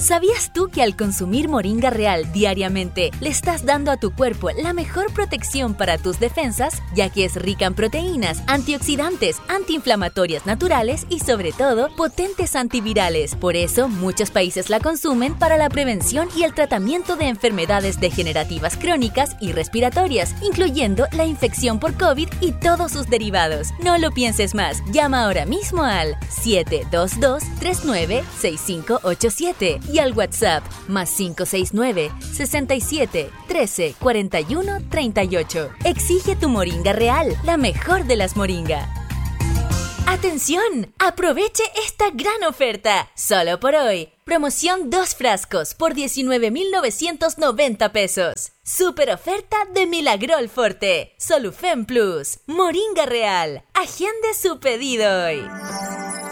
¿Sabías tú que al consumir Moringa Real diariamente le estás dando a tu cuerpo la mejor protección para tus defensas, ya que es rica en proteínas, antioxidantes, antiinflamatorias naturales y sobre todo potentes antivirales? Por eso muchos países la consumen para la prevención y el tratamiento de enfermedades degenerativas crónicas y respiratorias, incluyendo la infección por COVID y todos sus derivados. No lo pienses más, llama ahora mismo al 722-396587 y al WhatsApp +569 67 13 41 38. Exige tu Moringa Real, la mejor de las moringa. ¡Atención! ¡Aproveche esta gran oferta! Solo por hoy. Promoción 2 frascos por 19,990 pesos. Super oferta de Milagrol Forte. Solufen Plus. Moringa Real. Agende su pedido hoy.